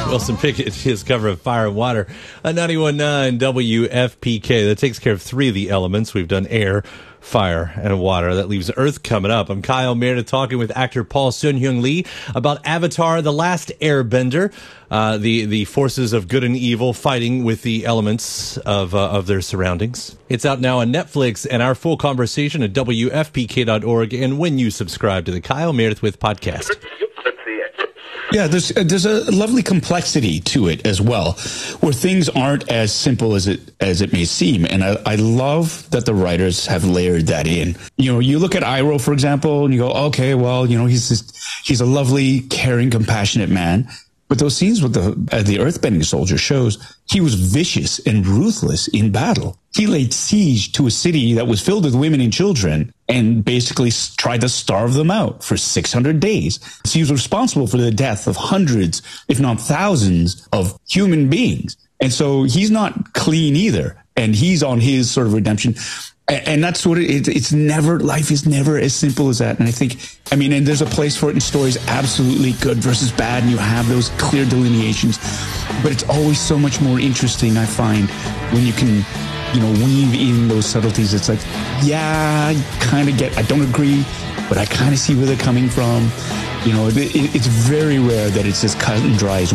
Wilson Pickett, his cover of Fire and Water on 91.9 WFPK. That takes care of three of the elements. We've done air, fire, and water. That leaves Earth coming up. I'm Kyle Meredith talking with actor Paul Sun-Hyung Lee about Avatar, The Last Airbender, the forces of good and evil fighting with the elements of their surroundings. It's out now on Netflix, and our full conversation at WFPK.org, and when you subscribe to the Kyle Meredith with podcast. Yeah, there's a lovely complexity to it as well, where things aren't as simple as it may seem. And I love that the writers have layered that in. You know, you look at Iroh, for example, and you go, okay, well, you know, he's a lovely, caring, compassionate man. But those scenes with the earthbending soldier shows he was vicious and ruthless in battle. He laid siege to a city that was filled with women and children and basically tried to starve them out for 600 days. So he was responsible for the death of hundreds, if not thousands, of human beings. And so he's not clean either. And he's on his sort of redemption. And that's what it's never, life is never as simple as that. And I think, and there's a place for it in stories, absolutely good versus bad, and you have those clear delineations. But it's always so much more interesting, I find, when you can, weave in those subtleties. It's like, yeah, I don't agree, but I kind of see where they're coming from. It's very rare that it's as cut and dry as